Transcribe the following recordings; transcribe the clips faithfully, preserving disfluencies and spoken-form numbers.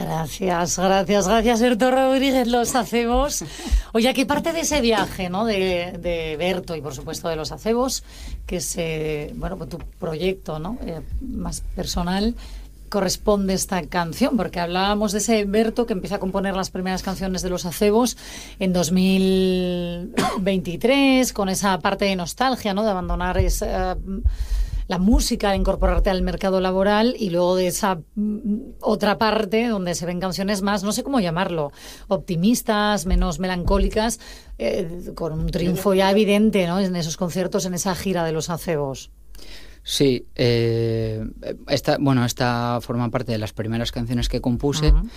Gracias, gracias, gracias, Berto Rodríguez, Los Acebos. Oye, ¿qué parte de ese viaje, ¿no? de, de Berto y, por supuesto, de Los Acebos, que es, eh, bueno, tu proyecto, ¿no? Eh, más personal, corresponde esta canción? Porque hablábamos de ese Berto que empieza a componer las primeras canciones de Los Acebos en dos mil veintitrés, con esa parte de nostalgia, ¿no? De abandonar esa... la música, incorporarte al mercado laboral, y luego de esa mm, otra parte donde se ven canciones más, no sé cómo llamarlo, optimistas, menos melancólicas, eh, con un triunfo ya evidente, ¿no? En esos conciertos, en esa gira de Los Acebos. Sí, eh, esta, bueno, esta forma parte de las primeras canciones que compuse, uh-huh.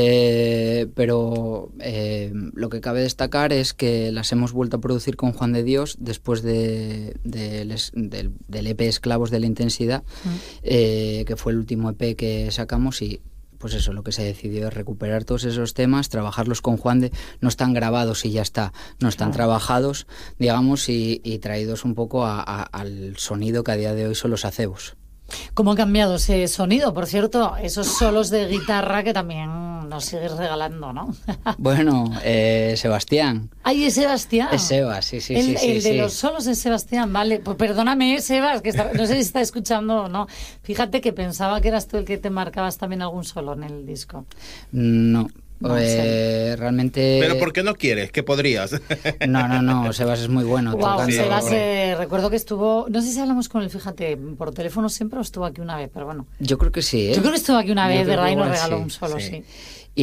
eh, pero eh, lo que cabe destacar es que las hemos vuelto a producir con Juan de Dios después de, de, de, del, del E P Esclavos de la Intensidad, uh-huh. eh, que fue el último E P que sacamos, y pues eso, lo que se decidió es recuperar todos esos temas, trabajarlos con Juan de... No están grabados y ya está, no están claro. trabajados, digamos, y, y traídos un poco a, a, al sonido que a día de hoy son Los Acebos. ¿Cómo ha cambiado ese sonido? Por cierto, esos solos de guitarra que también nos sigues regalando, ¿no? Bueno, eh, Sebastián. ¡Ay, es Sebastián! Es Sebas, sí, sí, el, sí. El sí, de sí. los solos es Sebastián, vale. Pues perdóname, Sebas, que está, no sé si está escuchando o no. Fíjate que pensaba que eras tú el que te marcabas también algún solo en el disco. No. No, eh, realmente... ¿Pero por qué no quieres? ¿Que podrías? No, no, no, Sebas es muy bueno. Wow, tocando. Sebas, eh, recuerdo que estuvo, no sé si hablamos con él, fíjate, por teléfono siempre, o estuvo aquí una vez, pero bueno. Yo creo que sí, ¿eh? Yo creo que estuvo aquí una Yo vez, ¿verdad? Y nos regaló sí, un solo, sí. sí.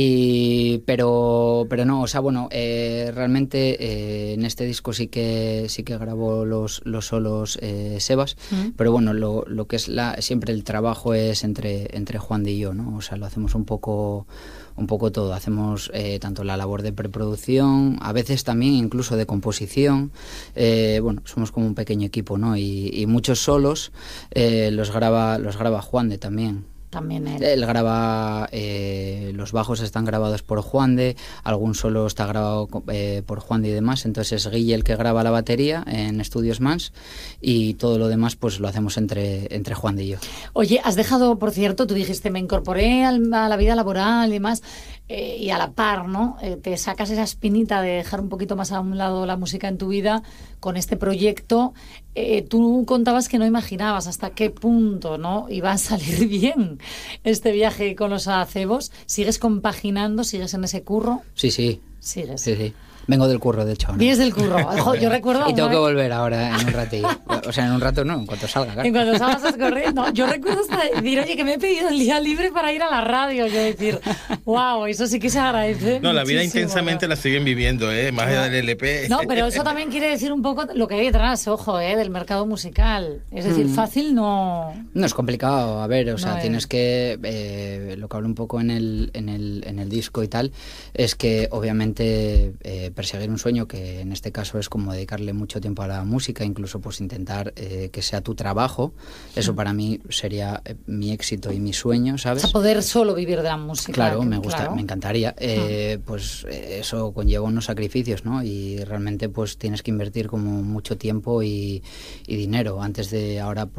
Y pero pero no, o sea, bueno, eh, realmente eh, en este disco sí que sí que grabó los los solos eh, Sebas, ¿Mm? Pero bueno, lo, lo que es la siempre el trabajo es entre entre Juan y yo, ¿no? O sea, lo hacemos un poco un poco todo, hacemos eh, tanto la labor de preproducción, a veces también incluso de composición, eh, bueno, somos como un pequeño equipo, ¿no? Y, y muchos solos eh, los graba los graba Juan de también. También él. Él graba, eh, los bajos están grabados por Juan de, algún solo está grabado eh, por Juan de y demás, entonces es Guille el que graba la batería en Estudios Mans, y todo lo demás pues lo hacemos entre, entre Juan de y yo. Oye, has dejado, por cierto, tú dijiste, me incorporé al, a la vida laboral y demás, eh, y a la par, ¿no? Eh, te sacas esa espinita de dejar un poquito más a un lado la música en tu vida con este proyecto. Eh, tú contabas que no imaginabas hasta qué punto, ¿no?, iba a salir bien este viaje con Los Acebos. ¿Sigues compaginando? ¿Sigues en ese curro? Sí, sí. ¿Sigues? Sí, sí. Vengo del curro, de hecho. ¿no? Vienes del curro. Ojo, yo recuerdo... Y tengo que volver ahora en un ratillo. O sea, en un rato no, en cuanto salga. Claro. En cuanto salgas corriendo. Yo recuerdo hasta decir, oye, que me he pedido el día libre para ir a la radio. Yo decir, wow, eso sí que se agradece. No, la vida muchísimo, intensamente ¿no? La siguen viviendo, ¿eh? Más allá del L P. No, pero eso también quiere decir un poco lo que hay detrás, ojo, ¿eh? Del mercado musical. Es decir, mm. fácil no... No es complicado, a ver, o sea, no tienes es. que... Eh, lo que hablo un poco en el, en, el, en el disco y tal, es que obviamente eh, perseguir un sueño, que en este caso es como dedicarle mucho tiempo a la música, incluso pues intentar eh, que sea tu trabajo, eso para mí sería eh, mi éxito y mi sueño, ¿sabes? O sea, poder solo vivir de la música. Claro, me gusta, claro. me encantaría. Eh, ah. Pues eh, eso conlleva unos sacrificios, ¿no? Y realmente pues tienes que invertir como mucho tiempo y, y dinero antes de ahora.